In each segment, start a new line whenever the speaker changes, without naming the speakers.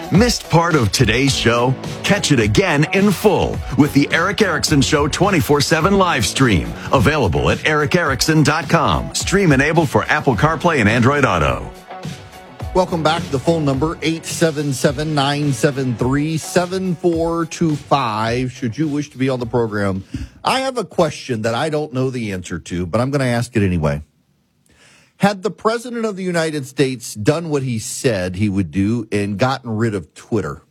Missed part of today's show? Catch it again in full with the Eric Erickson Show 24/7 live stream. Available at ericerickson.com. Stream enabled for Apple CarPlay and Android Auto.
Welcome back. The phone number, 877-973-7425, should you wish to be on the program. I have a question that I don't know the answer to, but I'm going to ask it anyway. Had the President of the United States done what he said he would do and gotten rid of TikTok,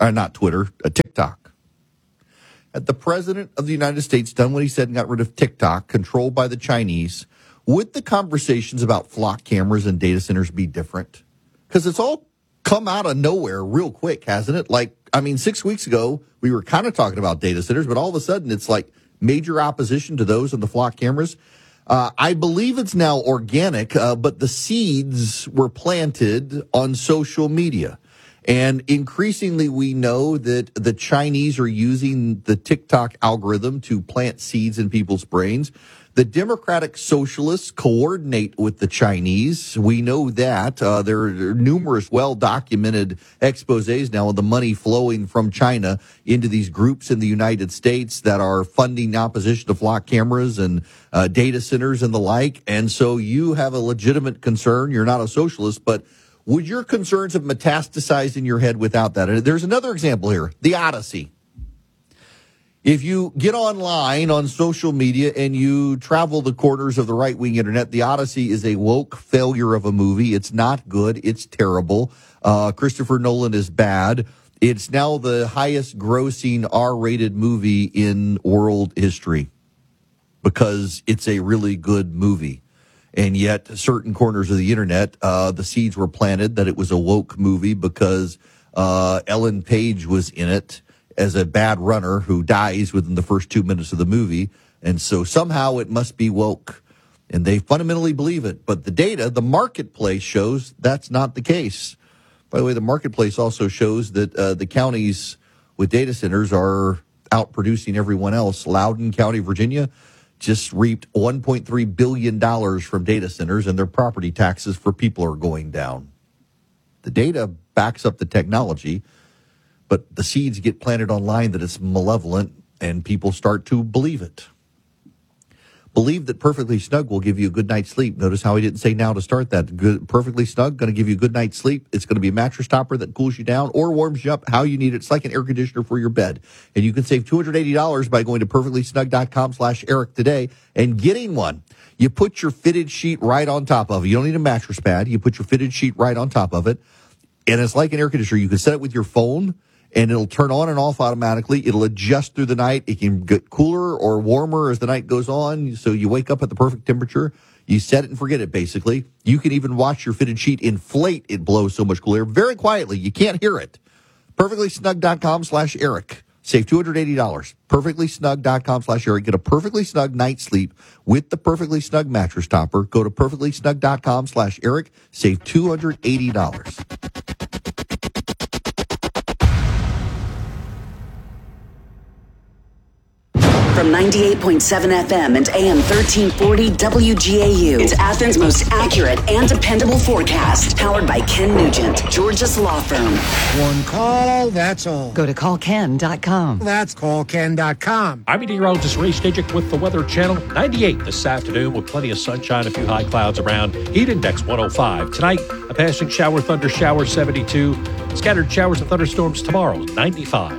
had the President of the United States done what he said and got rid of TikTok, controlled by the Chinese, would the conversations about flock cameras and data centers be different? Because it's all come out of nowhere real quick, hasn't it? 6 weeks ago, we were kind of talking about data centers, but all of a sudden it's like major opposition to those and the flock cameras. I believe it's now organic, but the seeds were planted on social media. And increasingly, we know that the Chinese are using the TikTok algorithm to plant seeds in people's brains. The Democratic Socialists coordinate with the Chinese. We know that. There are numerous well-documented exposés now of the money flowing from China into these groups in the United States that are funding opposition to flock cameras and data centers and the like. And so you have a legitimate concern. You're not a socialist, but would your concerns have metastasized in your head without that? And there's another example here, the Odyssey. If you get online on social media and you travel the corners of the right-wing internet, The Odyssey is a woke failure of a movie. It's not good. It's terrible. Christopher Nolan is bad. It's now the highest grossing R-rated movie in world history because it's a really good movie. And yet certain corners of the internet, the seeds were planted that it was a woke movie because Ellen Page was in it as a bad runner who dies within the first 2 minutes of the movie. And so somehow it must be woke. And they fundamentally believe it. But the data, the marketplace shows that's not the case. By the way, the marketplace also shows that the counties with data centers are outproducing everyone else. Loudoun County, Virginia, just reaped $1.3 billion from data centers, and their property taxes for people are going down. The data backs up the technology, but the seeds get planted online that it's malevolent, and people start to believe it. Believe that Perfectly Snug will give you a good night's sleep. Notice how he didn't say now to start that. Perfectly Snug, going to give you a good night's sleep. It's going to be a mattress topper that cools you down or warms you up how you need it. It's like an air conditioner for your bed. And you can save $280 by going to perfectlysnug.com/Eric today and getting one. You put your fitted sheet right on top of it. You don't need a mattress pad. You put your fitted sheet right on top of it. And it's like an air conditioner. You can set it with your phone, and it'll turn on and off automatically. It'll adjust through the night. It can get cooler or warmer as the night goes on, so you wake up at the perfect temperature. You set it and forget it, basically. You can even watch your fitted sheet inflate. It blows so much cool air very quietly. You can't hear it. Perfectlysnug.com/Eric. Save $280. Perfectlysnug.com/Eric. Get a Perfectly Snug night's sleep with the Perfectly Snug mattress topper. Go to perfectlysnug.com/Eric. Save $280.
From 98.7 FM and AM 1340 WGAU. It's Athens' most accurate and dependable forecast. Powered by Ken Nugent, Georgia's law firm.
One call, that's all.
Go to callken.com.
That's callken.com.
I'm meteorologist Ray Stajic with the Weather Channel. 98 this afternoon with plenty of sunshine, a few high clouds around. Heat index 105. Tonight, a passing shower, thunder shower, 72. Scattered showers and thunderstorms tomorrow, 95.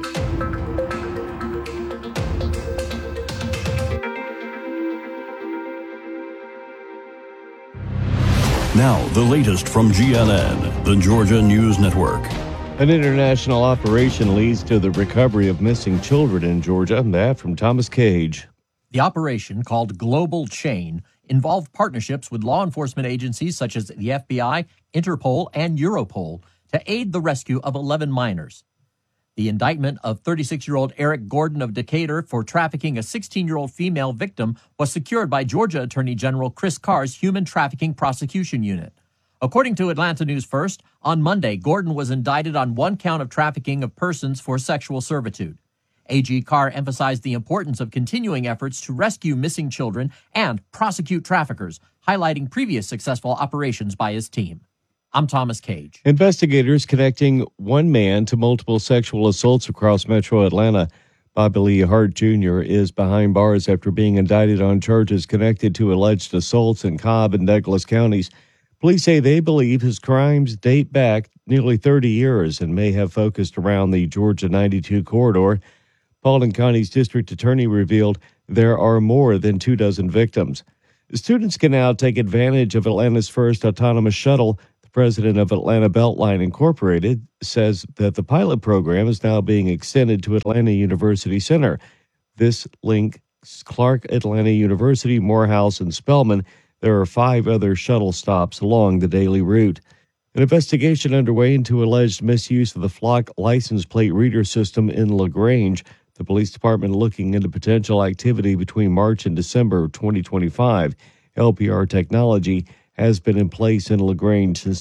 Now, the latest from GNN, the Georgia News Network.
An international operation leads to the recovery of missing children in Georgia. That from Thomas Cage.
The operation, called Global Chain, involved partnerships with law enforcement agencies such as the FBI, Interpol, and Europol to aid the rescue of 11 minors. The indictment of 36-year-old Eric Gordon of Decatur for trafficking a 16-year-old female victim was secured by Georgia Attorney General Chris Carr's Human Trafficking Prosecution Unit. According to Atlanta News First, on Monday, Gordon was indicted on one count of trafficking of persons for sexual servitude. AG Carr emphasized the importance of continuing efforts to rescue missing children and prosecute traffickers, highlighting previous successful operations by his team. I'm Thomas Cage.
Investigators connecting one man to multiple sexual assaults across metro Atlanta. Bobby Lee Hart Jr. is behind bars after being indicted on charges connected to alleged assaults in Cobb and Douglas counties. Police say they believe his crimes date back nearly 30 years and may have focused around the Georgia 92 corridor. Paulding County's district attorney revealed there are more than 24 victims. Students can now take advantage of Atlanta's first autonomous shuttle. The president of Atlanta Beltline Incorporated says that the pilot program is now being extended to Atlanta University Center. This links Clark Atlanta University, Morehouse, and Spelman. There are 5 other shuttle stops along the daily route. An investigation underway into alleged misuse of the Flock license plate reader system in LaGrange. The police department looking into potential activity between March and December 2025. LPR technology has been in place in LaGrange since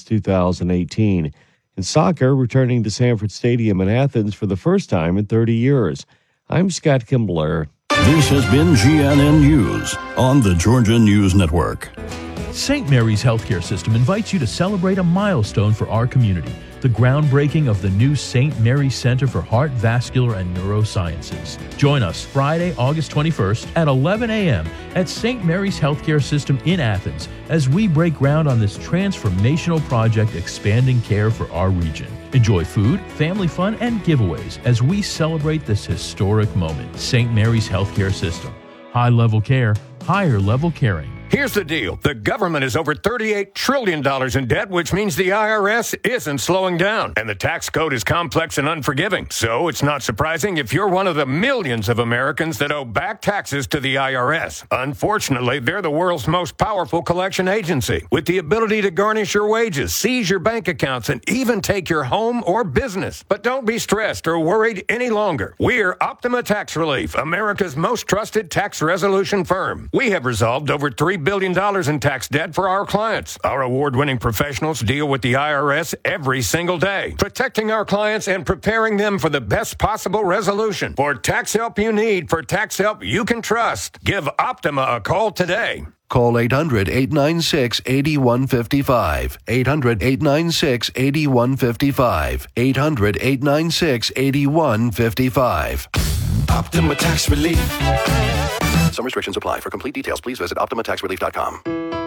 2018. In soccer, returning to Sanford Stadium in Athens for the first time in 30 years. I'm Scott Kimbler.
This has been GNN News on the Georgia News Network.
St. Mary's Healthcare System invites you to celebrate a milestone for our community, the groundbreaking of the new St. Mary's Center for Heart, Vascular, and Neurosciences. Join us Friday, August 21st at 11 a.m. at St. Mary's Healthcare System in Athens as we break ground on this transformational project expanding care for our region. Enjoy food, family fun, and giveaways as we celebrate this historic moment. St. Mary's Healthcare System. High-level care, higher-level caring.
Here's the deal. The government is over $38 trillion in debt, which means the IRS isn't slowing down. And the tax code is complex and unforgiving. So it's not surprising if you're one of the millions of Americans that owe back taxes to the IRS. Unfortunately, they're the world's most powerful collection agency, with the ability to garnish your wages, seize your bank accounts, and even take your home or business. But don't be stressed or worried any longer. We're Optima Tax Relief, America's most trusted tax resolution firm. We have resolved over $3 billion in tax debt for our clients. Our award-winning professionals deal with the IRS every single day, protecting our clients and preparing them for the best possible resolution. For tax help you need, for tax help you can trust, give Optima a call today.
Call 800-896-8155. 800-896-8155. 800-896-8155.
Optima Tax Relief.
Some restrictions apply. For complete details, please visit OptimaTaxRelief.com.